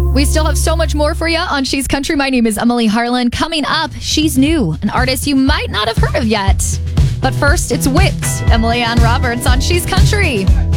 We still have so much more for you on She's Country. My name is Emily Harlan. Coming up, she's new, an artist you might not have heard of yet. But first, it's Whipped. Emily Ann Roberts on She's Country.